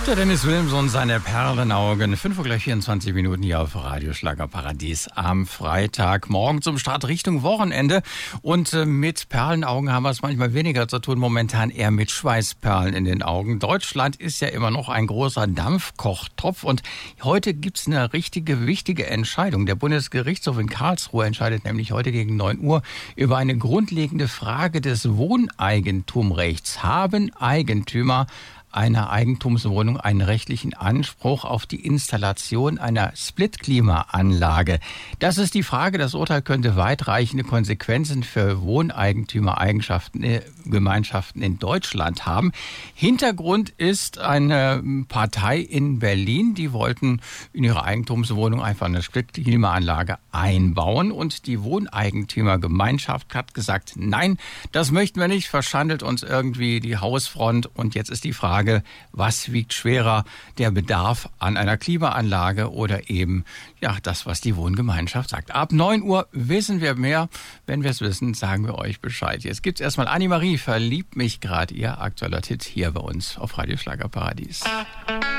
Der Dennis Wilmson, seine Perlenaugen. 5 Uhr gleich 24 Minuten hier auf Radio Schlagerparadies am Freitagmorgen zum Start Richtung Wochenende. Und mit Perlenaugen haben wir es manchmal weniger zu tun, momentan eher mit Schweißperlen in den Augen. Deutschland ist ja immer noch ein großer Dampfkochtopf und heute gibt es eine richtige, wichtige Entscheidung. Der Bundesgerichtshof in Karlsruhe entscheidet nämlich heute gegen 9 Uhr über eine grundlegende Frage des Wohneigentumrechts. Haben Eigentümer einer Eigentumswohnung einen rechtlichen Anspruch auf die Installation einer Split-Klimaanlage? Das ist die Frage. Das Urteil könnte weitreichende Konsequenzen für Wohneigentümergemeinschaften in Deutschland haben. Hintergrund ist eine Partei in Berlin, die wollten in ihre Eigentumswohnung einfach eine Split-Klimaanlage einbauen und die Wohneigentümergemeinschaft hat gesagt, nein, das möchten wir nicht, verschandelt uns irgendwie die Hausfront und jetzt ist die Frage, was wiegt schwerer, der Bedarf an einer Klimaanlage oder eben das, was die Wohngemeinschaft sagt. Ab 9 Uhr wissen wir mehr. Wenn wir es wissen, sagen wir euch Bescheid. Jetzt gibt's erstmal Annemarie, verliebt mich gerade, ihr aktueller Hit hier bei uns auf Radio Schlagerparadies.